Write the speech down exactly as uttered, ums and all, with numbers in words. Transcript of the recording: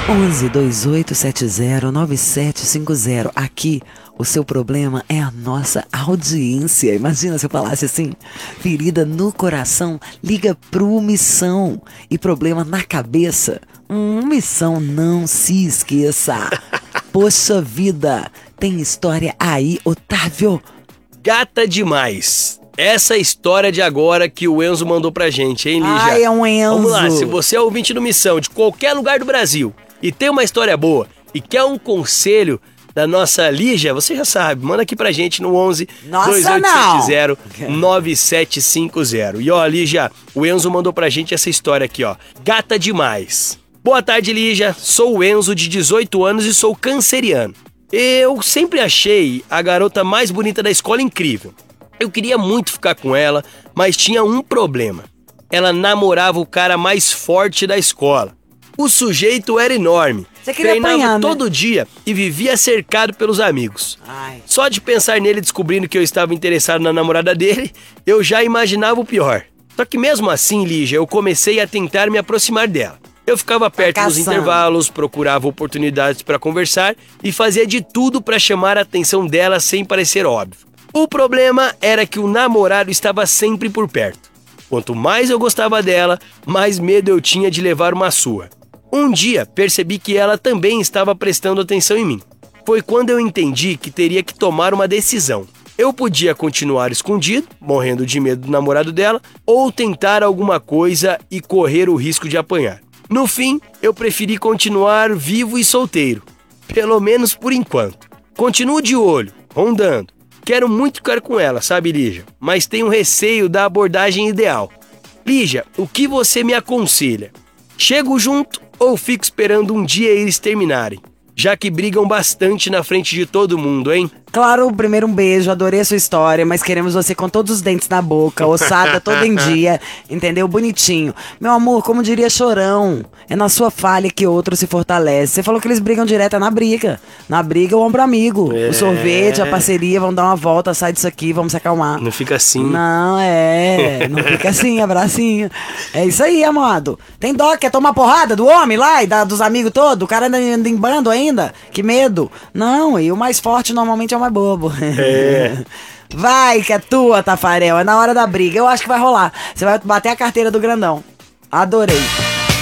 onze, dois oito sete zero, nove sete cinco zero. Aqui, o seu problema é a nossa audiência. Imagina se eu falasse assim: ferida no coração, liga pro Missão. E problema na cabeça, hum, Missão, não se esqueça. Poxa vida, tem história aí, Otávio? Gata demais. Essa é a história de agora que o Enzo mandou pra gente, hein, Lígia? Ai, é um Enzo. Vamos lá, se você é ouvinte do Missão de qualquer lugar do Brasil e tem uma história boa e quer um conselho da nossa Lígia, você já sabe, manda aqui pra gente no onze, dois oito sete zero, nove sete cinco zero. E ó, Lígia, o Enzo mandou pra gente essa história aqui, ó. Gata demais. Boa tarde, Lígia. Sou o Enzo, de dezoito anos e sou canceriano. Eu sempre achei a garota mais bonita da escola incrível. Eu queria muito ficar com ela, mas tinha um problema. Ela namorava o cara mais forte da escola. O sujeito era enorme. Você queria treinava apanhar, todo né? dia e vivia cercado pelos amigos. Ai. Só de pensar nele descobrindo que eu estava interessado na namorada dele, eu já imaginava o pior. Só que mesmo assim, Lígia, eu comecei a tentar me aproximar dela. Eu ficava perto Tá nos caçando. intervalos, procurava oportunidades para conversar e fazia de tudo para chamar a atenção dela sem parecer óbvio. O problema era que o namorado estava sempre por perto. Quanto mais eu gostava dela, mais medo eu tinha de levar uma surra. Um dia, percebi que ela também estava prestando atenção em mim. Foi quando eu entendi que teria que tomar uma decisão. Eu podia continuar escondido, morrendo de medo do namorado dela, ou tentar alguma coisa e correr o risco de apanhar. No fim, eu preferi continuar vivo e solteiro. Pelo menos por enquanto. Continuo de olho, rondando. Quero muito ficar com ela, sabe, Lígia? Mas tenho receio da abordagem ideal. Lígia, o que você me aconselha? Chego junto ou fico esperando um dia eles terminarem? Já que brigam bastante na frente de todo mundo, hein? Claro, primeiro um beijo, adorei a sua história, mas queremos você com todos os dentes na boca, ossada todo em dia, entendeu? Bonitinho. Meu amor, como diria Chorão, é na sua falha que outro se fortalece. Você falou que eles brigam direto, é na briga. Na briga, o ombro amigo. É. O sorvete, a parceria, vamos dar uma volta, sai disso aqui, vamos se acalmar. Não fica assim. Não, é, não fica assim, abracinho. É isso aí, amado. Tem dó, quer tomar porrada do homem lá e da, dos amigos todos? O cara anda, anda em bando ainda? Que medo. Não, e o mais forte normalmente é o mais bobo. É. Vai que é tua, Tafarel. É na hora da briga. Eu acho que vai rolar. Você vai bater a carteira do grandão. Adorei.